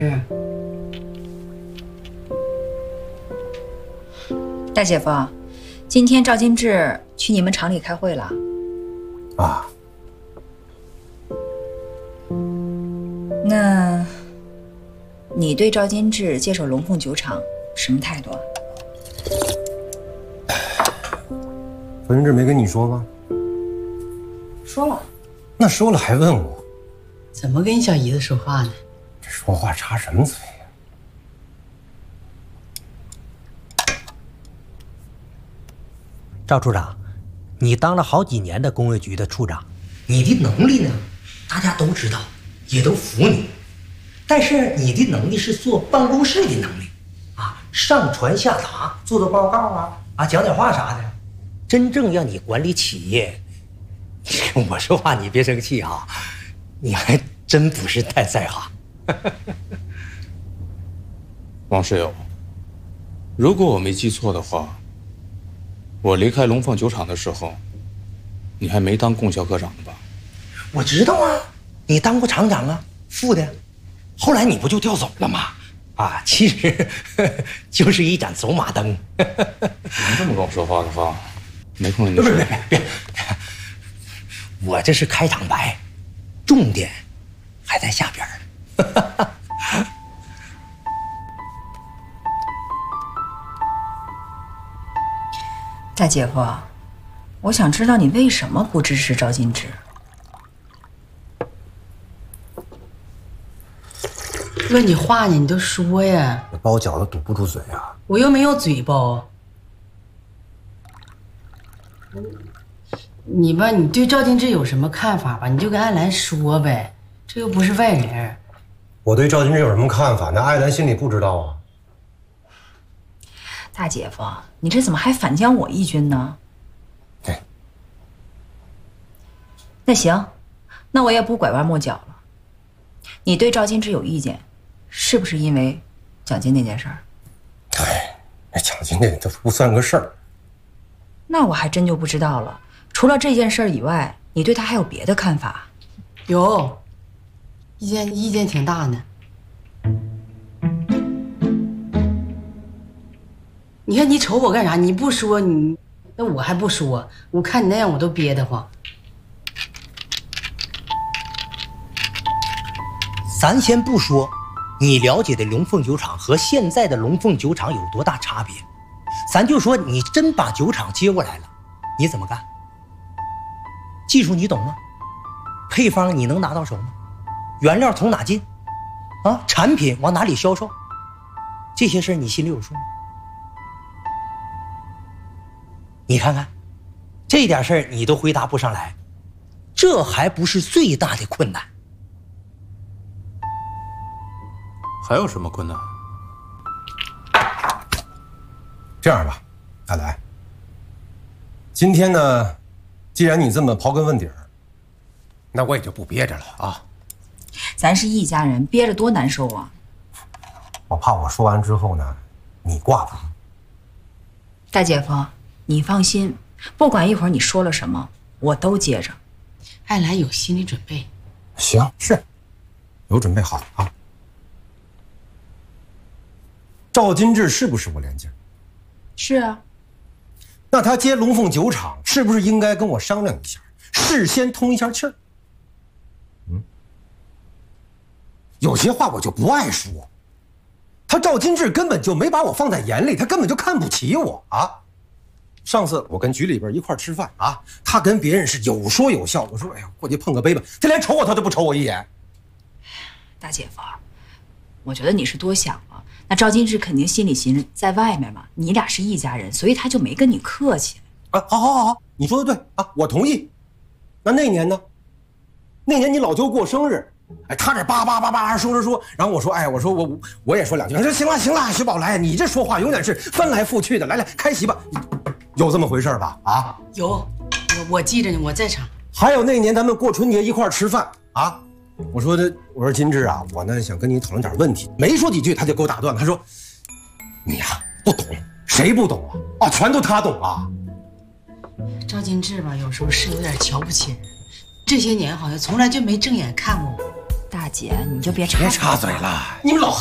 是。 大姐夫，今天赵金志去你们厂里开会了。 啊。 那，你对赵金志接手龙凤酒厂什么态度啊？ 赵金志没跟你说吗？ 说了。 那说了还问我？ 怎么跟你小姨子说话呢？ 这说话插什么嘴呀？ 赵处长，你当了好几年的工业局的处长，你的能力呢，大家都知道，也都服你。但是你的能力是做办公室的能力，啊，上传下达，做做报告啊，讲点话啥的。真正让你管理企业，我说话你别生气啊，你还真不是太在行。 王室友，如果我没记错的话，我离开龙凤酒厂的时候，你还没当供销科长呢吧？ 我知道啊，你当过厂长啊，副的，后来你不就调走了吗？啊，其实就是一盏走马灯。 你这么跟我说话的话，没空跟你说。 别，我这是开场白，重点还在下边呢。 大姐夫，我想知道你为什么不支持赵金志？ 问你话呢，你都说呀。 你包饺子堵不住嘴啊！ 我又没有嘴包。你吧，你对赵金志有什么看法吧，你就跟艾兰说呗，这又不是外人。 我对赵金志有什么看法？那艾兰心里不知道啊。 大姐夫，你这怎么还反将我一军呢？ 对。 那行，那我也不拐弯抹角了。你对赵金志有意见，是不是因为奖金那件事儿？ 哎，那奖金那都不算个事儿。 那我还真就不知道了。除了这件事儿以外，你对他还有别的看法？ 有，意见挺大呢。你看你瞅我干啥？你不说你，那我还不说。我看你那样，我都憋得慌。 咱先不说你了解的龙凤酒厂和现在的龙凤酒厂有多大差别，咱就说你真把酒厂接过来了，你怎么干？技术你懂吗？配方你能拿到手吗？原料从哪进？啊，产品往哪里销售？这些事儿你心里有数吗？你看看，这点事儿你都回答不上来，这还不是最大的困难。 还有什么困难？ 这样吧，艾兰，今天呢，既然你这么刨根问底儿，那我也就不憋着了啊。 咱是一家人，憋着多难受啊！ 我怕我说完之后呢，你挂了。 大姐夫，你放心，不管一会儿你说了什么，我都接着。 艾兰有心理准备。 行，是，有准备好啊。赵金志是不是我连襟？ 是啊。 那他接龙凤酒厂，是不是应该跟我商量一下，事先通一下气儿？有些话我就不爱说。他赵金志根本就没把我放在眼里，他根本就看不起我啊！上次我跟局里边一块吃饭啊，他跟别人是有说有笑。我说：“哎呀，过去碰个杯吧。”他连瞅我他都不瞅我一眼。 大姐夫，我觉得你是多想了。那赵金志肯定心里寻思，在外面嘛，你俩是一家人，所以他就没跟你客气。 啊，好，你说的对啊，我同意。那年呢？那年你老舅过生日。哎，他这叭说，然后我说，我也说两句。他说行了，徐宝来，你这说话永远是翻来覆去的。来开席吧，有这么回事吧？啊， 有，我记着呢，我在场。 还有那年咱们过春节一块吃饭啊，我说金志啊，我呢想跟你讨论点问题，没说几句他就给我打断了，他说你呀不懂，谁不懂啊？全都他懂啊。 赵金志吧，有时候是有点瞧不起人，这些年好像从来就没正眼看过我。 大姐，你就别插嘴别插嘴了，你们老